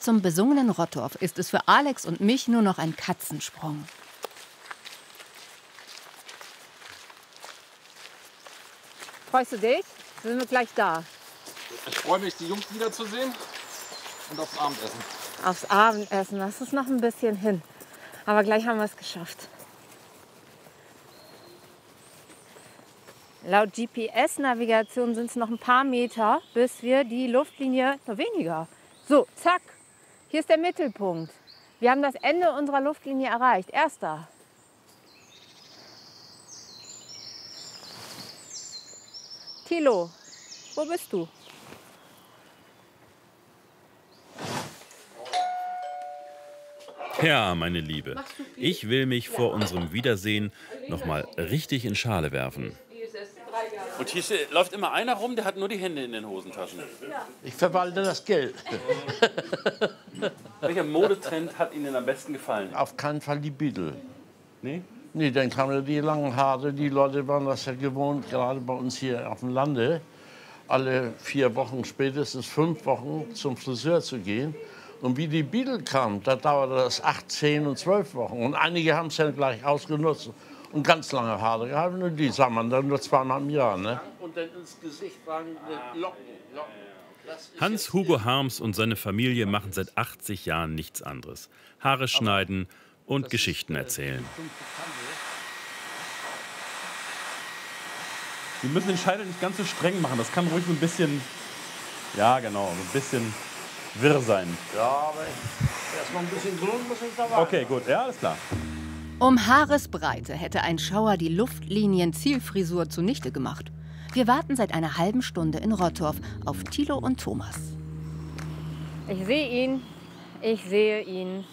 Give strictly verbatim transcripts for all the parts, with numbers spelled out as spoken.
zum besungenen Rottorf ist es für Alex und mich nur noch ein Katzensprung. Freust du dich? Sind wir gleich da. Ich freue mich, die Jungs wiederzusehen und aufs Abendessen. Aufs Abendessen, das ist noch ein bisschen hin. Aber gleich haben wir es geschafft. Laut G P S-Navigation sind es noch ein paar Meter, bis wir die Luftlinie, noch weniger. So, zack, hier ist der Mittelpunkt. Wir haben das Ende unserer Luftlinie erreicht. Erster. Thilo, wo bist du? Ja, meine Liebe, ich will mich vor unserem Wiedersehen noch mal richtig in Schale werfen. Und hier läuft immer einer rum, der hat nur die Hände in den Hosentaschen. Ich verwalte das Geld. Welcher Modetrend hat Ihnen am besten gefallen? Auf keinen Fall die Beatle. Nee? Nee, dann kamen die langen Haare. Die Leute waren das ja gewohnt, gerade bei uns hier auf dem Lande, alle vier Wochen, spätestens fünf Wochen zum Friseur zu gehen. Und wie die Beatle kamen, da dauerte das acht, zehn und zwölf Wochen. Und einige haben es dann gleich ausgenutzt und ganz lange Haare gehabt. Und die sah man dann nur zweimal im Jahr. Ne? Und dann ins Gesicht waren Locken. Locken. Hans-Hugo Harms und seine Familie machen seit achtzig Jahren nichts anderes. Haare schneiden und Geschichten erzählen. Wir müssen den Scheitel nicht ganz so streng machen. Das kann ruhig so ein bisschen, ja genau, so ein bisschen wirr sein. Ja, aber erst mal ein bisschen grün muss ich dabei. Okay, gut, ja, alles klar. Um Haaresbreite hätte ein Schauer die Luftlinien-Zielfrisur zunichte gemacht. Wir warten seit einer halben Stunde in Rottorf auf Thilo und Thomas. Ich sehe ihn. Ich sehe ihn.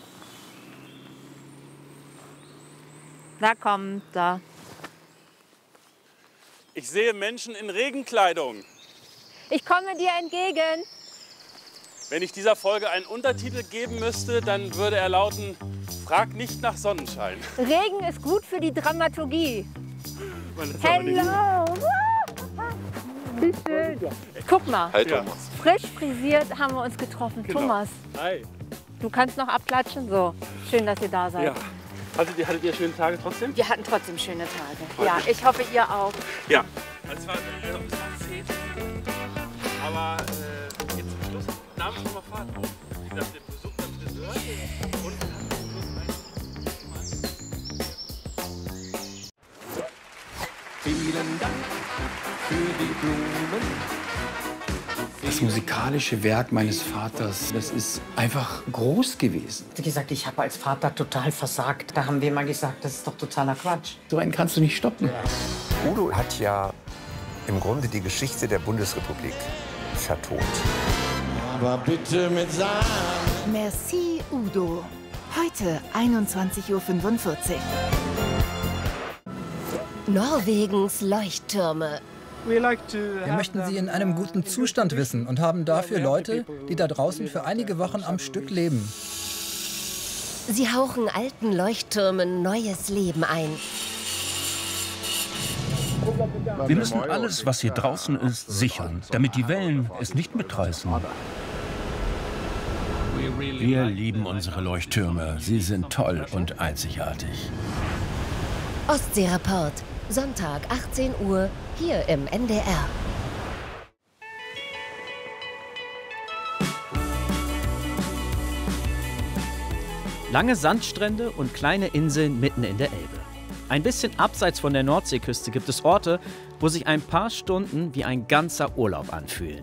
Da kommt er. Ich sehe Menschen in Regenkleidung. Ich komme dir entgegen. Wenn ich dieser Folge einen Untertitel geben müsste, dann würde er lauten: Frag nicht nach Sonnenschein. Regen ist gut für die Dramaturgie. Hello! Wie schön. Guck mal, Hi, Thomas. frisch frisiert haben wir uns getroffen. Genau. Thomas, Hi. du kannst noch abklatschen? So, schön, dass ihr da seid. Ja. Hattet ihr, hattet ihr schöne Tage trotzdem? Wir hatten trotzdem schöne Tage. Ja, ich hoffe, ihr auch. Ja. Es war äh, ein bisschen zäh. Aber äh, jetzt zum Schluss nahm ich nochmal Fahrt auf. Wie gesagt, der Besuch beim Friseur und dann zum Schluss Vielen Dank für die Blumen. Das musikalische Werk meines Vaters, das ist einfach groß gewesen. Wie gesagt, ich habe als Vater total versagt. Da haben wir mal gesagt, das ist doch totaler Quatsch. So einen kannst du nicht stoppen. Udo hat ja im Grunde die Geschichte der Bundesrepublik vertont. Aber bitte mit Sahne. Merci, Udo. Heute einundzwanzig Uhr fünfundvierzig. Norwegens Leuchttürme. Wir möchten sie in einem guten Zustand wissen und haben dafür Leute, die da draußen für einige Wochen am Stück leben. Sie hauchen alten Leuchttürmen neues Leben ein. Wir müssen alles, was hier draußen ist, sichern, damit die Wellen es nicht mitreißen. Wir lieben unsere Leuchttürme. Sie sind toll und einzigartig. Ostseereport, Sonntag achtzehn Uhr, hier im N D R. Lange Sandstrände und kleine Inseln mitten in der Elbe. Ein bisschen abseits von der Nordseeküste gibt es Orte, wo sich ein paar Stunden wie ein ganzer Urlaub anfühlen.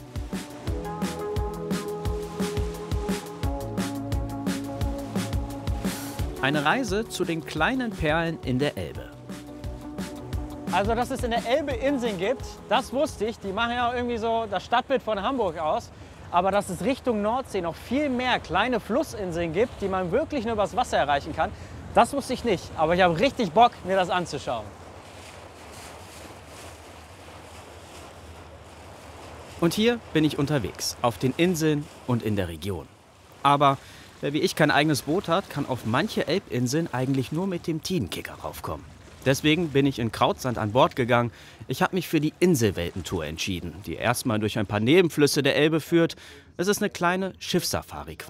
Eine Reise zu den kleinen Perlen in der Elbe. Also, dass es in der Elbe Inseln gibt, das wusste ich. Die machen ja irgendwie so das Stadtbild von Hamburg aus. Aber dass es Richtung Nordsee noch viel mehr kleine Flussinseln gibt, die man wirklich nur übers Wasser erreichen kann, das wusste ich nicht. Aber ich habe richtig Bock, mir das anzuschauen. Und hier bin ich unterwegs, auf den Inseln und in der Region. Aber wer wie ich kein eigenes Boot hat, kann auf manche Elbinseln eigentlich nur mit dem Tidenkicker raufkommen. Deswegen bin ich in Krautsand an Bord gegangen. Ich habe mich für die Inselweltentour entschieden, die erstmal durch ein paar Nebenflüsse der Elbe führt. Es ist eine kleine Schiffssafari quasi.